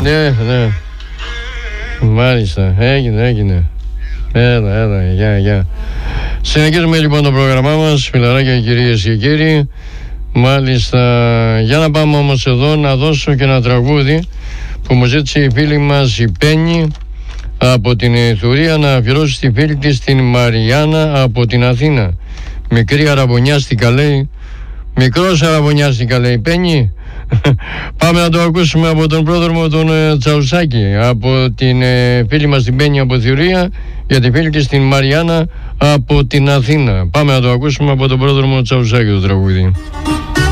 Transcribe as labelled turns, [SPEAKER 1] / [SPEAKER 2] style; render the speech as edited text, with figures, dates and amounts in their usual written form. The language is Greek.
[SPEAKER 1] Ναι. Μάλιστα, έγινε. Έλα, γεια. Συνεχίζουμε λοιπόν το πρόγραμμά μας, φιλαράκια, κυρίες και κύριοι. Μάλιστα, για να πάμε όμως εδώ να δώσω και ένα τραγούδι που μου ζήτησε η φίλη μας η Πέννη από την Θουρία να αφιερώσει στη φίλη της την Μαριάννα από την Αθήνα. Μικρή αραβωνιάστηκα λέει, μικρός αραβωνιάστηκα λέει Πέννη. Πάμε να το ακούσουμε από τον πρόδρομο τον Τσαουσάκη, από την φίλη μας την Πέννη από Θουρία, για τη φίλη της την Μαριάννα από την Αθήνα. Πάμε να το ακούσουμε από τον πρόδρομο Τσαουσάκη το τραγούδι.